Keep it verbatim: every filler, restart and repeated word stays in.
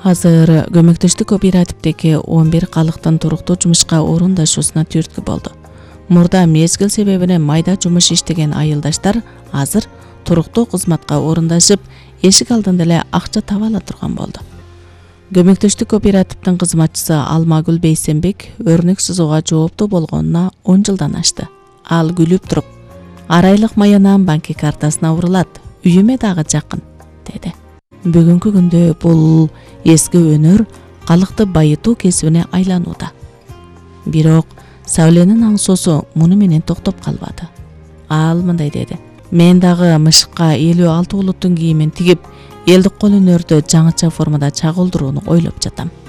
Азыр көмөктөштүк кооперативдеги он бир калыктын туруктуу жумушка орундашуусуна түрткү болду. Мурда мезгил себебинен майда жумуш иштеген айылдаштар азыр туруктуу кызматка орундашып, эшик алдында эле акча таба ала турган болду. Көмөктөштүк кооперативдин кызматчысы Алмагүл Бейсенбек өрнөк сызууга жооптуу болгонуна он жылдан ашты. Ал күлүп туруп, ар айлык маянам банки картасына урулат, үйүмө дагы жакын, деди. Бүгүнкү күндө бул эски өнөр калыкты байытуу кесибине айланууда. Бирок Сауленин аңсоосу муну менен токтоп калбады. Ал мындай деди: "Мен дагы мышыкка элүү алты улуттун кийимин тигип, элдик кол өнөрдү жаңыча формада чагылдырууну ойлоп жатам."